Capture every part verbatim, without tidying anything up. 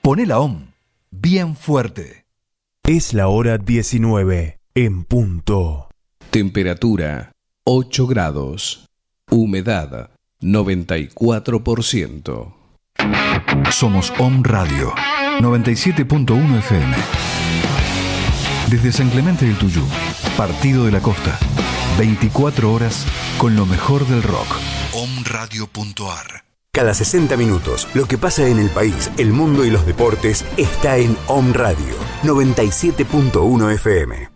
Poné la O M bien fuerte. Es la hora diecinueve en punto. Temperatura ocho grados. Humedad noventa y cuatro por ciento. Somos O M Radio noventa y siete punto uno F M. Desde San Clemente del Tuyú, Partido de la Costa. veinticuatro horas con lo mejor del rock. O M radio punto a r. Cada sesenta minutos, lo que pasa en el país, el mundo y los deportes está en O M Radio noventa y siete punto uno F M.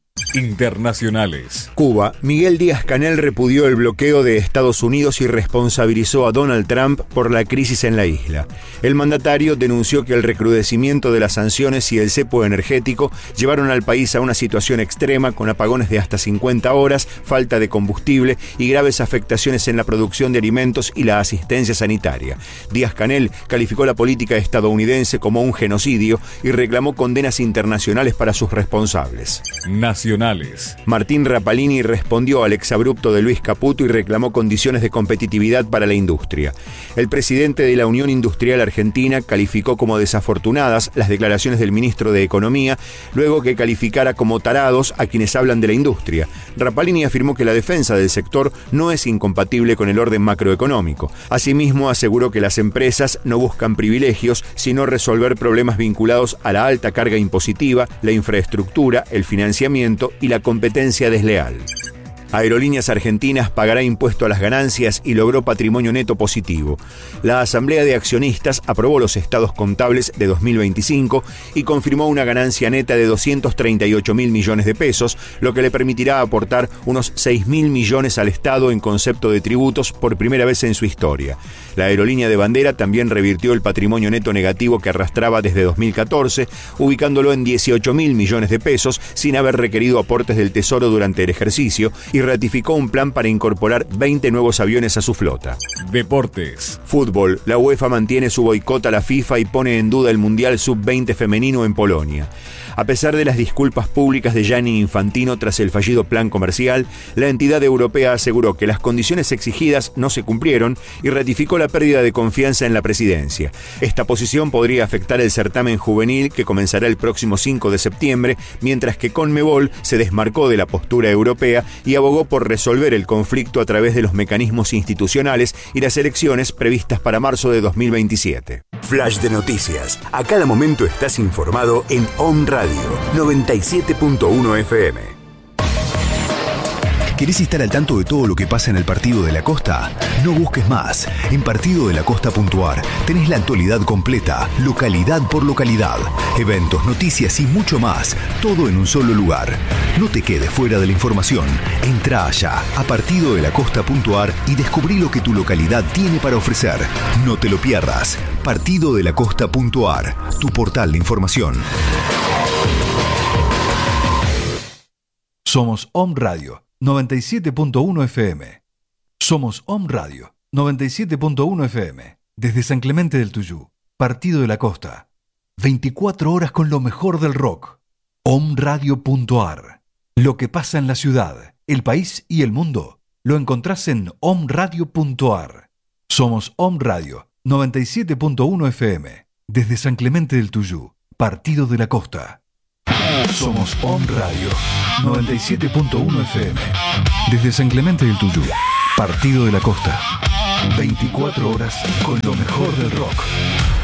Internacionales. Cuba. Miguel Díaz-Canel repudió el bloqueo de Estados Unidos y responsabilizó a Donald Trump por la crisis en la isla. El mandatario denunció que el recrudecimiento de las sanciones y el cepo energético llevaron al país a una situación extrema con apagones de hasta cincuenta horas, falta de combustible y graves afectaciones en la producción de alimentos y la asistencia sanitaria. Díaz-Canel calificó la política estadounidense como un genocidio y reclamó condenas internacionales para sus responsables. Nacionales. Martín Rapalini respondió al exabrupto de Luis Caputo y reclamó condiciones de competitividad para la industria. El presidente de la Unión Industrial Argentina calificó como desafortunadas las declaraciones del ministro de Economía, luego que calificara como tarados a quienes hablan de la industria. Rapalini afirmó que la defensa del sector no es incompatible con el orden macroeconómico. Asimismo, aseguró que las empresas no buscan privilegios, sino resolver problemas vinculados a la alta carga impositiva, la infraestructura, el financiamiento y la competencia desleal. Aerolíneas Argentinas pagará impuesto a las ganancias y logró patrimonio neto positivo. La Asamblea de Accionistas aprobó los estados contables de dos mil veinticinco y confirmó una ganancia neta de doscientos treinta y ocho mil millones de pesos, lo que le permitirá aportar unos seis mil millones al Estado en concepto de tributos por primera vez en su historia. La aerolínea de bandera también revirtió el patrimonio neto negativo que arrastraba desde dos mil catorce, ubicándolo en dieciocho mil millones de pesos sin haber requerido aportes del Tesoro durante el ejercicio, y ratificó un plan para incorporar veinte nuevos aviones a su flota. Deportes. Fútbol. La UEFA mantiene su boicot a la FIFA y pone en duda el Mundial sub veinte femenino en Polonia. A pesar de las disculpas públicas de Gianni Infantino tras el fallido plan comercial, la entidad europea aseguró que las condiciones exigidas no se cumplieron y ratificó la pérdida de confianza en la presidencia. Esta posición podría afectar el certamen juvenil que comenzará el próximo cinco de septiembre, mientras que Conmebol se desmarcó de la postura europea y abogó por resolver el conflicto a través de los mecanismos institucionales y las elecciones previstas para marzo de dos mil veintisiete. Flash de noticias. A cada momento estás informado en O M Radio noventa y siete punto uno F M. ¿Querés estar al tanto de todo lo que pasa en el Partido de la Costa? No busques más. En partido de la costa punto a r tenés la actualidad completa, localidad por localidad, eventos, noticias y mucho más, todo en un solo lugar. No te quedes fuera de la información. Entrá allá a partido de la costa punto a r y descubrí lo que tu localidad tiene para ofrecer. No te lo pierdas. partido de la costa punto a r, tu portal de información. Somos O M Radio noventa y siete punto uno F M. Somos O M Radio noventa y siete punto uno F M. Desde San Clemente del Tuyú, Partido de la Costa. veinticuatro horas con lo mejor del rock. O M radio punto a r. Lo que pasa en la ciudad, el país y el mundo lo encontrás en O M radio punto a r. Somos O M Radio noventa y siete punto uno F M. Desde San Clemente del Tuyú, Partido de la Costa. Somos O M Radio noventa y siete punto uno F M. Desde San Clemente del Tuyú, Partido de la Costa. veinticuatro horas con lo mejor del rock.